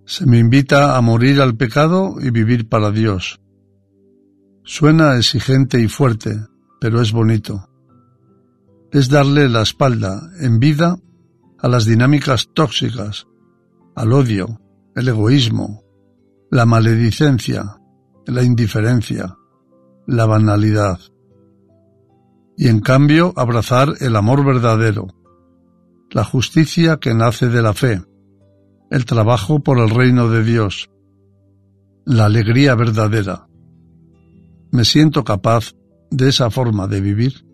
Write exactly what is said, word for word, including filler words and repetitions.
Se me invita a morir al pecado y vivir para Dios. Suena exigente y fuerte, pero es bonito. Es darle la espalda, en vida, a las dinámicas tóxicas, al odio, el egoísmo, la maledicencia, la indiferencia, la banalidad. Y en cambio abrazar el amor verdadero, la justicia que nace de la fe, el trabajo por el reino de Dios, la alegría verdadera. ¿Me siento capaz de esa forma de vivir?